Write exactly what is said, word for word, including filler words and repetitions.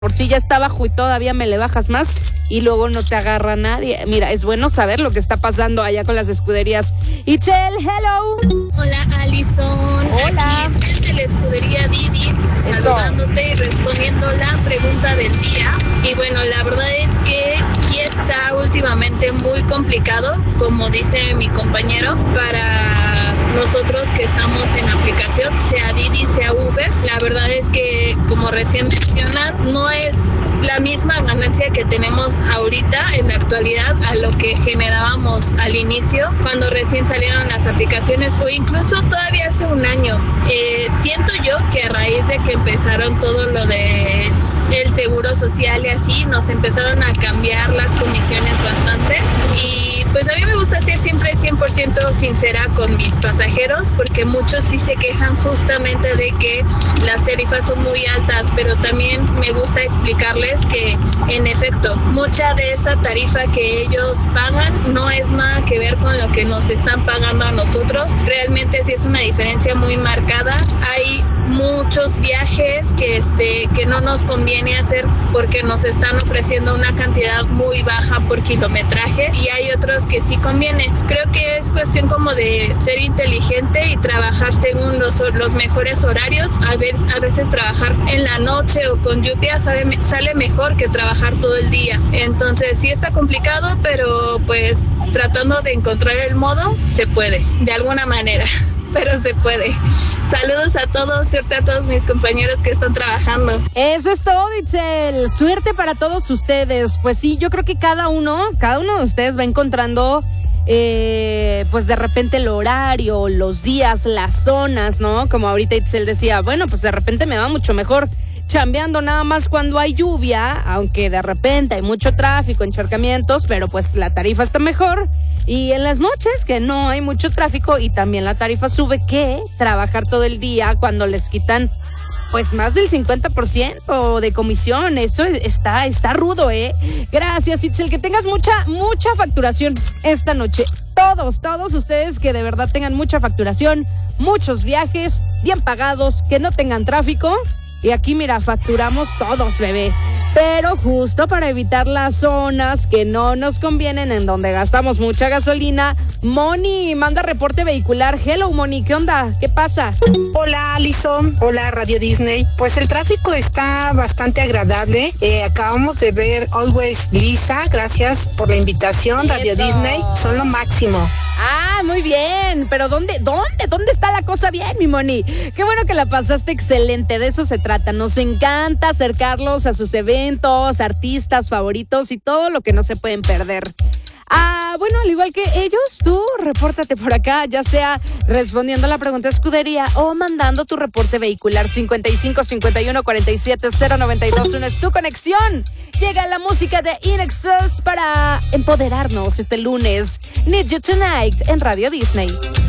por sí ya está bajo y todavía me le bajas más y luego no te agarra nadie. Mira, es bueno saber lo que está pasando allá con las escuderías. Itzel, hello. Hola, Alison. Hola. Aquí Itzel de la escudería Didi, saludándote y respondiendo la pregunta del día. Y bueno, la verdad es que sí está últimamente muy complicado, como dice mi compañero, para nosotros que estamos en aplicación, sea Didi, sea Uber. La verdad es que, como recién mencionan, no es la misma ganancia que tenemos ahorita en la actualidad a lo que generábamos al inicio, cuando recién salieron las aplicaciones, o incluso todavía hace un año. Eh, siento yo que a raíz de que empezaron todo lo de el seguro social y así, nos empezaron a cambiar las comisiones bastante, y pues a mí me gusta ser siempre cien por ciento sincera con mis pasajeros, porque muchos sí se quejan justamente de que las tarifas son muy altas, pero también me gusta explicarles que en efecto mucha de esa tarifa que ellos pagan no es nada que ver con lo que nos están pagando a nosotros. Realmente sí es una diferencia muy marcada. Hay muchos viajes que este que no nos conviene hacer porque nos están ofreciendo una cantidad muy baja por kilometraje, y hay otros que sí conviene. Creo que es cuestión como de ser inteligente y trabajar según los, los mejores horarios. A veces, a veces trabajar en la noche o con lluvia sale, sale mejor que trabajar todo el día. Entonces sí está complicado, pero pues tratando de encontrar el modo, se puede, de alguna manera. Pero se puede. Saludos a todos, suerte a todos mis compañeros que están trabajando. Eso es todo, Itzel. Suerte para todos ustedes. Pues sí, yo creo que cada uno, cada uno de ustedes va encontrando, eh, pues de repente el horario, los días, las zonas, ¿no? Como ahorita Itzel decía, bueno, pues de repente me va mucho mejor chambeando nada más cuando hay lluvia, aunque de repente hay mucho tráfico, encharcamientos, pero pues la tarifa está mejor. Y en las noches que no hay mucho tráfico y también la tarifa sube, que trabajar todo el día cuando les quitan pues más del cincuenta por ciento de comisión. Esto está, está rudo, ¿eh? Gracias, Itzel, que tengas mucha, mucha facturación esta noche. Todos, todos ustedes que de verdad tengan mucha facturación, muchos viajes, bien pagados, que no tengan tráfico. Y aquí, mira, facturamos todos, bebé. Pero justo para evitar las zonas que no nos convienen, en donde gastamos mucha gasolina, Moni manda reporte vehicular. Hello, Moni, ¿qué onda? ¿Qué pasa? Hola, Alison. Hola, Radio Disney. Pues el tráfico está bastante agradable. Eh, acabamos de ver Always Lisa. Gracias por la invitación, Radio Eso. Disney. Son lo máximo. Ah, muy bien. Pero ¿dónde, dónde, dónde está la cosa bien, mi Moni? Qué bueno que la pasaste excelente. De eso se trata. Nos encanta acercarlos a sus eventos, artistas favoritos y todo lo que no se pueden perder. Ah, bueno, al igual que ellos, tú repórtate por acá, ya sea respondiendo a la pregunta de escudería o mandando tu reporte vehicular. Cincuenta y cinco, cincuenta y uno, cuarenta y siete, cero noventa y dos. Una es tu conexión. Llega la música de In Excess para empoderarnos este lunes. Need You Tonight en Radio Disney.